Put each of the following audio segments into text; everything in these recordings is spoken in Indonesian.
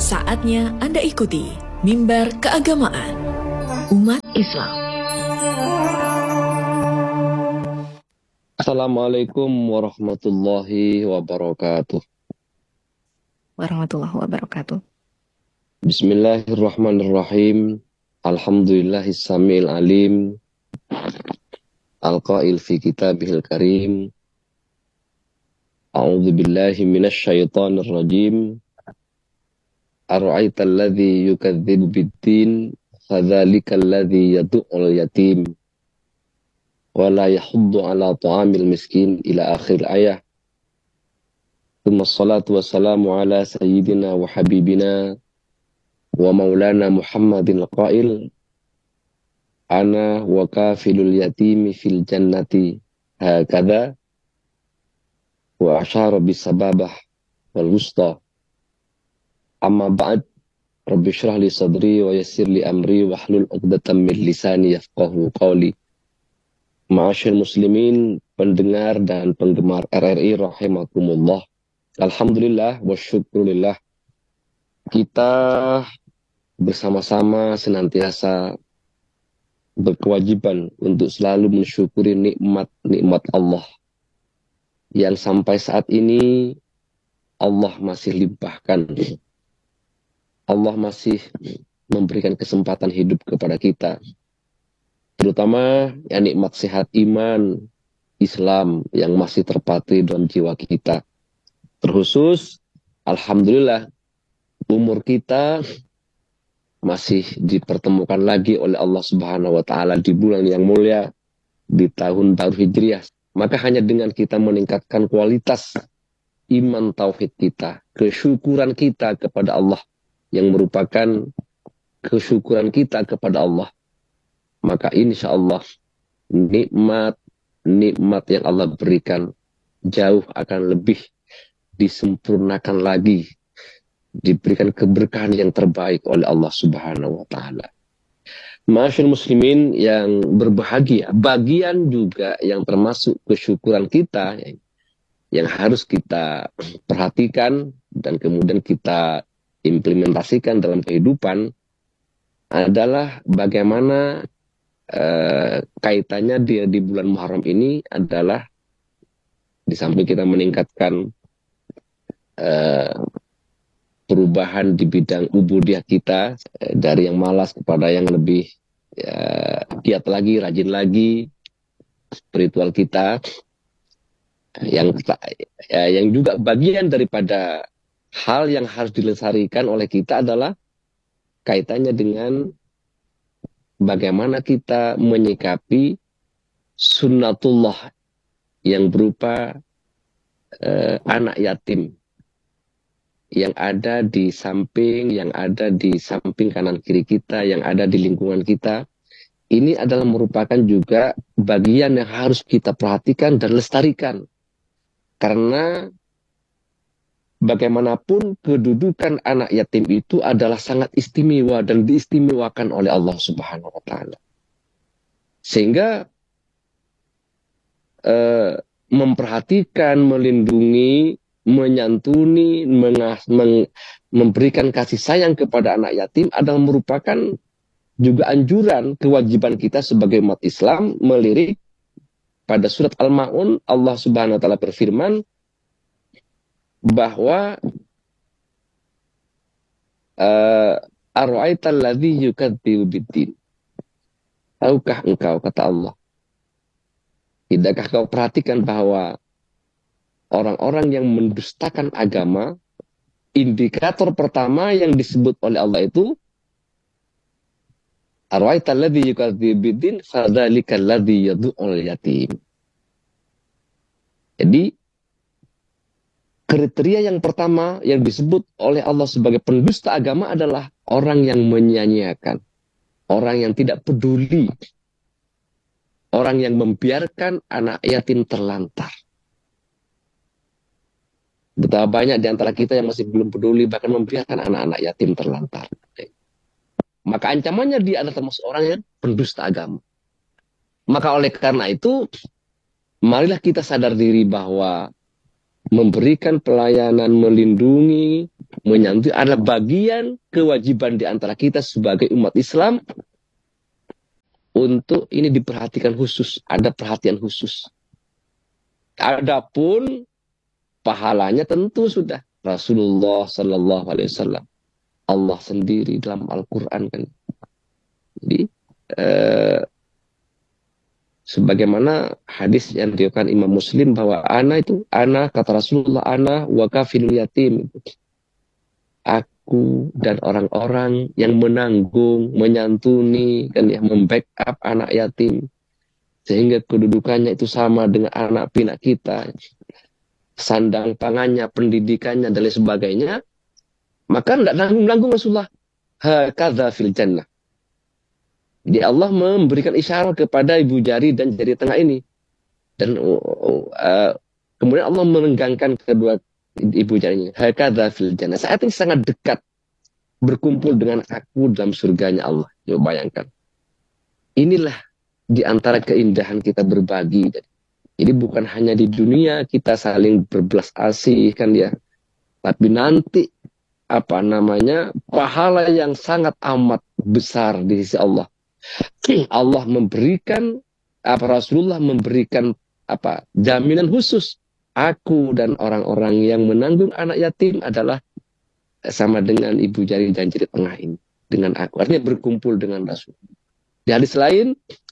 Saatnya Anda ikuti Mimbar Keagamaan Umat Islam. Assalamualaikum warahmatullahi wabarakatuh. Warahmatullahi wabarakatuh. Bismillahirrahmanirrahim. Alhamdulillahis samil alim. Al-qail fi kitabihil karim. A'udzu billahi minasy syaithanir rajim. Ara'aital ladzi yukadzibu bid-din fadzalikal ladzi yad'ul yatim wa la yahuddu 'ala ta'amil miskin ila akhir ayah. Tsumma shalatu wassalamu ala sayyidina wa habibina wa maulana Muhammadin qail ana wa kafilul yatimi fil jannati hakadha wa asyara bisababah wal wusta. Amma ba'd, rabbi syrah li sadri wa yassir li amri wahlul 'uqdatam min lisani yafqahu qawli. Ma'asyiral muslimin, pendengar dan penggemar RRI rahimakumullah. Alhamdulillah wa syukurillah, kita bersama-sama senantiasa berkewajiban untuk selalu mensyukuri nikmat-nikmat Allah yang sampai saat ini Allah masih limpahkan. Allah masih memberikan kesempatan hidup kepada kita, terutama ya nikmat sehat iman Islam yang masih terpatri dalam jiwa kita. Terkhusus, alhamdulillah, umur kita masih dipertemukan lagi oleh Allah Subhanahu wa Ta'ala di bulan yang mulia, di tahun baru Hijriah. Maka hanya dengan kita meningkatkan kualitas iman tauhid kita, kesyukuran kita kepada Allah, yang merupakan kesyukuran kita kepada Allah, maka insya Allah nikmat yang Allah berikan jauh akan lebih disempurnakan lagi, diberikan keberkahan yang terbaik oleh Allah Subhanahu wa Ta'ala. Ma'asyiral muslimin yang berbahagia, bagian juga yang termasuk kesyukuran kita yang harus kita perhatikan dan kemudian kita implementasikan dalam kehidupan adalah bagaimana kaitannya di bulan Muharram ini adalah di samping kita meningkatkan perubahan di bidang ubudiyah kita, dari yang malas kepada yang lebih giat lagi, rajin lagi, spiritual kita, yang juga bagian daripada hal yang harus dilestarikan oleh kita adalah kaitannya dengan bagaimana kita menyikapi sunnatullah yang berupa anak yatim yang ada di samping kanan kiri kita, yang ada di lingkungan kita. Ini adalah merupakan juga bagian yang harus kita perhatikan dan lestarikan. Karena bagaimanapun kedudukan anak yatim itu adalah sangat istimewa dan diistimewakan oleh Allah Subhanahu wa Ta'ala. Sehingga memperhatikan, melindungi, menyantuni, memberikan kasih sayang kepada anak yatim adalah merupakan juga anjuran kewajiban kita sebagai umat Islam. Melirik pada surat Al-Ma'un, Allah Subhanahu wa Ta'ala berfirman bahwa ara'aital ladzi yukadzibu bid-din. Tahukah engkau, kata Allah, tidakkah kau perhatikan bahwa orang-orang yang mendustakan agama, indikator pertama yang disebut oleh Allah itu ara'aital ladzi yukadzibu bid-din fadzalikal ladzi yad'ul yatim. Jadi kriteria yang pertama yang disebut oleh Allah sebagai pendusta agama adalah orang yang menyia-nyiakan, orang yang tidak peduli, orang yang membiarkan anak yatim terlantar. Betapa banyak di antara kita yang masih belum peduli, bahkan membiarkan anak-anak yatim terlantar. Maka ancamannya dia adalah termasuk orang yang pendusta agama. Maka oleh karena itu, marilah kita sadar diri bahwa memberikan pelayanan, melindungi, menyantuni adalah bagian kewajiban di antara kita sebagai umat Islam untuk ini diperhatikan khusus, ada perhatian khusus. Adapun pahalanya tentu sudah Rasulullah Sallallahu Alaihi Wasallam, Allah sendiri dalam Al-Quran kan. Jadi sebagaimana hadis yang diriwayatkan Imam Muslim bahwa ana kata Rasulullah, ana wa kafilul yatim, aku dan orang-orang yang menanggung, menyantuni dan yang membackup anak yatim sehingga kedudukannya itu sama dengan anak pinak kita, sandang pangannya, pendidikannya dan lain sebagainya, maka tidak nanggung-nanggung Rasulullah. Hakadza fil jannah. Jadi Allah memberikan isyarat kepada ibu jari dan jari tengah ini. Dan kemudian Allah merenggangkan kedua ibu jarinya. Hakadza fil jannah. Saat ini sangat dekat berkumpul dengan aku dalam surganya Allah. Coba bayangkan. Inilah di antara keindahan kita berbagi. Jadi bukan hanya di dunia kita saling berbelas asih kan ya. Tapi nanti pahala yang sangat amat besar di sisi Allah. Allah memberikan Rasulullah memberikan jaminan khusus, aku dan orang-orang yang menanggung anak yatim adalah sama dengan ibu jari dan jari tengah ini dengan aku, artinya berkumpul dengan Rasul. Di hadis lain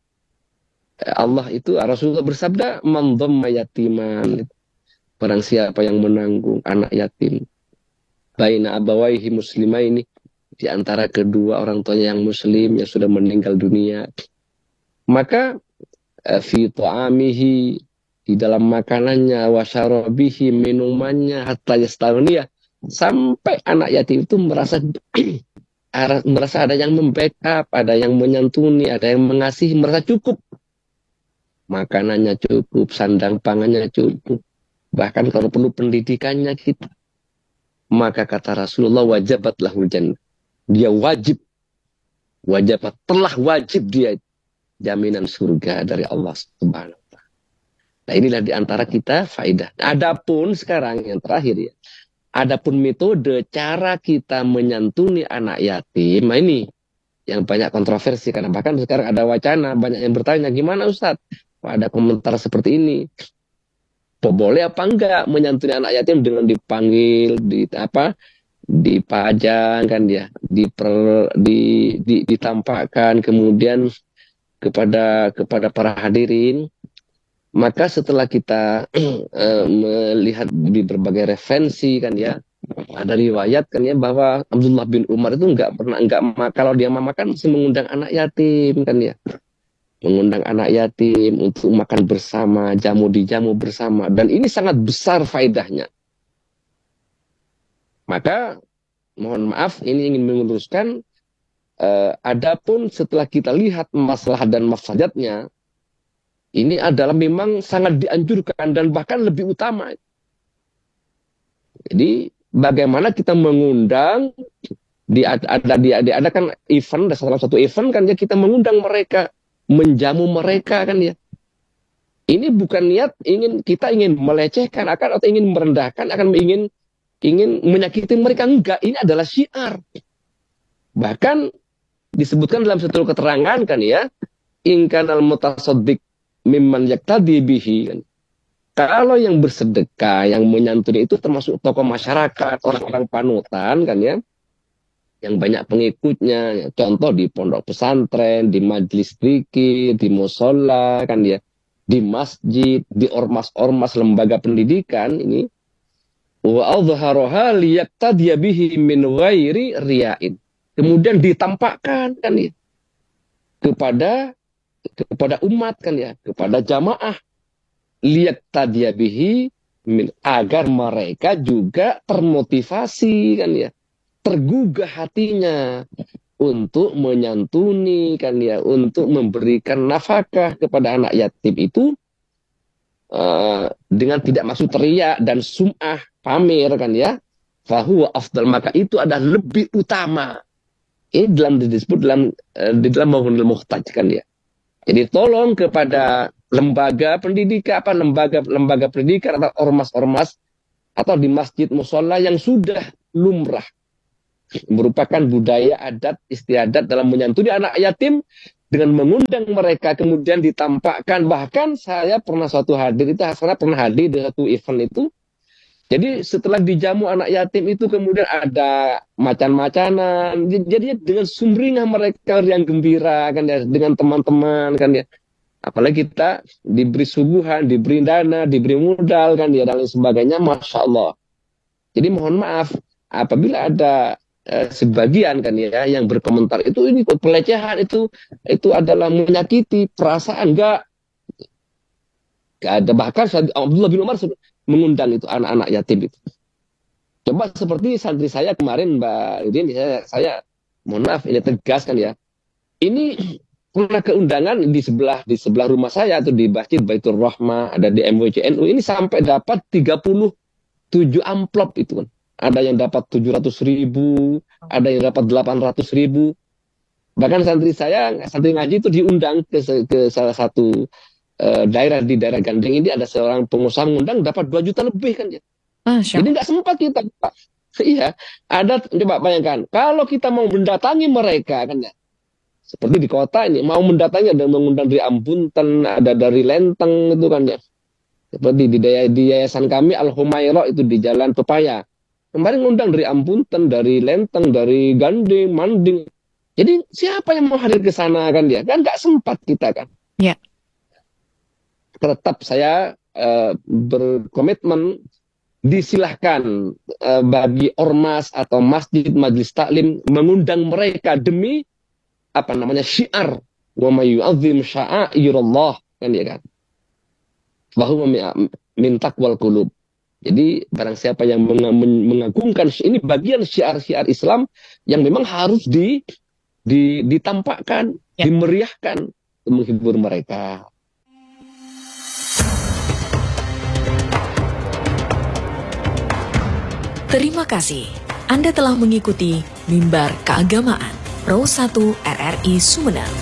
Rasulullah bersabda, man dhamma yatiman, barang siapa yang menanggung anak yatim baina abawaihi muslimaini, di antara kedua orang tuanya yang muslim yang sudah meninggal dunia, maka fi ta'amihi, di dalam makanannya, wa syarabihi, minumannya, hatta yastaghniya, sampai anak yatim itu merasa ada yang membackup, ada yang menyantuni, ada yang mengasihi, merasa cukup. Makanannya cukup, sandang pangannya cukup. Bahkan kalau perlu pendidikannya kita. Maka kata Rasulullah, wajabat lahul jannah. Dia telah wajib dia jaminan surga dari Allah Subhanahu wa Ta'ala. Nah, inilah di antara kita faedah. Adapun sekarang yang terakhir ya. Adapun metode cara kita menyantuni anak yatim, nah ini yang banyak kontroversi, karena bahkan sekarang ada wacana, banyak yang bertanya, gimana Ustaz? Ada komentar seperti ini. Boleh apa enggak menyantuni anak yatim dengan dipanggil, dipajang kan ya, ditampakkan kemudian kepada para hadirin. Maka setelah kita melihat di berbagai referensi kan ya, ada riwayat kan ya bahwa Abdullah bin Umar itu kalau dia makan mesti mengundang anak yatim kan ya. Mengundang anak yatim untuk makan bersama, dijamu bersama. Dan ini sangat besar faedahnya. Maka, mohon maaf, ini ingin meluruskan, adapun setelah kita lihat masalah dan mafsadatnya, ini adalah memang sangat dianjurkan dan bahkan lebih utama. Jadi, bagaimana kita mengundang, diadakan event, salah satu event kan ya, kita mengundang mereka, menjamu mereka kan ya. Ini bukan niat kita ingin melecehkan atau ingin merendahkan, ingin menyakiti mereka, enggak. Ini adalah syiar. Bahkan disebutkan dalam satu keterangan kan ya, in kanal mutasaddiq mimman yaktadi bihi kan. Kalau yang bersedekah, yang menyantuni itu termasuk tokoh masyarakat, orang-orang panutan kan ya, yang banyak pengikutnya, contoh di pondok pesantren, di majelis zikir, di musola kan ya, di masjid, di ormas-ormas lembaga pendidikan ini, wa adhharuha liyaqtadiya bihi min ghairi riya'in. Kemudian ditampakkan kan ya kepada umat kan ya, kepada jamaah, liyaqtadiya bihi agar mereka juga termotivasi kan ya, tergugah hatinya untuk menyantuni kan ya, untuk memberikan nafkah kepada anak yatim itu dengan tidak maksud teriak dan sum'ah pamer kan ya, fahuwa afdal, maka itu adalah lebih utama. Ini disebut di dalam Maghunil Muhtaj kan ya. Jadi tolong kepada lembaga pendidikan atau ormas-ormas atau di masjid musola yang sudah lumrah, merupakan budaya adat istiadat dalam menyantuni anak yatim dengan mengundang mereka kemudian ditampakkan. Bahkan saya pernah suatu hadir itu, saya pernah hadir di satu event itu. Jadi setelah dijamu anak yatim itu kemudian ada macan-macanan. Jadi dengan sumringah mereka yang gembira kan ya, dengan teman-teman kan ya. Apalagi kita diberi suguhan, diberi dana, diberi modal kan ya dan lain sebagainya, masya Allah. Jadi mohon maaf apabila ada sebagian kan ya yang berkomentar itu ini pelecehan, itu adalah menyakiti perasaan, enggak ada. Bahkan Abdullah bin Umar mengundang itu anak-anak yatim itu. Coba seperti santri saya kemarin Mbak Udin, saya mohon maaf ini tegas kan ya. Ini pernah keundangan di sebelah rumah saya atau di Masjid Baitur Rahmah, ada di MWCNU, ini sampai dapat 37 amplop itu kan. Ada yang dapat 700.000, ada yang dapat 800.000. Bahkan santri ngaji itu diundang ke salah satu daerah di daerah Gandeng ini, ada seorang pengusaha mengundang dapat 2 juta lebih kan ya. Jadi nggak sempat kita, Pak. Iya, ada, coba bayangkan kalau kita mau mendatangi mereka kan ya. Seperti di kota ini mau mendatangi, ada mengundang dari Ambunten, ada dari Lenteng itu kan ya. Seperti di yayasan kami Al Humairah itu di Jalan Pepaya. Kemarin ngundang dari Ambunten, dari Lenteng, dari Gandeng, Manding. Jadi siapa yang mau hadir ke sana kan dia? Kan nggak sempat kita kan. Ya. Tetap saya berkomitmen, disilahkan bagi ormas atau masjid, majelis taklim mengundang mereka demi syiar, wa may yu'azzim sya'airallah kan ya kan. Bahwa min taqwal qulub. Jadi barang siapa yang mengagungkan, ini bagian syiar-syiar Islam yang memang harus ditampakkan, dimeriahkan untuk menghibur mereka. Terima kasih. Anda telah mengikuti Mimbar Keagamaan Pro 1 RRI Sumeneb.